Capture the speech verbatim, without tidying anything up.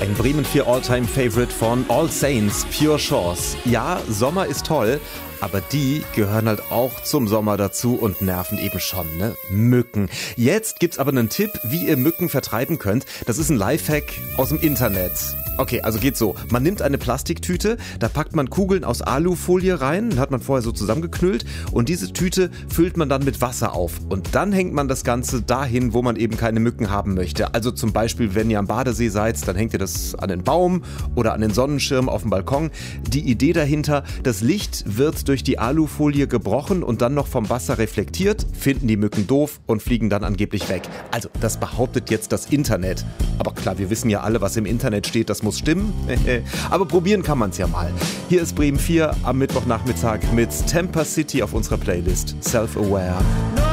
Ein Bremen vier All-Time Favorite von All Saints, Pure Shores. Ja, Sommer ist toll, aber die gehören halt auch zum Sommer dazu und nerven eben schon, ne? Mücken. Jetzt gibt's aber einen Tipp, wie ihr Mücken vertreiben könnt. Das ist ein Lifehack aus dem Internet. Okay, also geht so. Man nimmt eine Plastiktüte, da packt man Kugeln aus Alufolie rein, hat man vorher so zusammengeknüllt und diese Tüte füllt man dann mit Wasser auf. Und dann hängt man das Ganze dahin, wo man eben keine Mücken haben möchte. Also zum Beispiel, wenn ihr am Badesee seid, dann hängt ihr das an den Baum oder an den Sonnenschirm auf dem Balkon. Die Idee dahinter, das Licht wird durch die Alufolie gebrochen und dann noch vom Wasser reflektiert, finden die Mücken doof und fliegen dann angeblich weg. Also, das behauptet jetzt das Internet. Aber klar, wir wissen ja alle, was im Internet steht, das muss stimmen. Aber probieren kann man es ja mal. Hier ist Bremen vier am Mittwochnachmittag mit Tampa City auf unserer Playlist Self-Aware.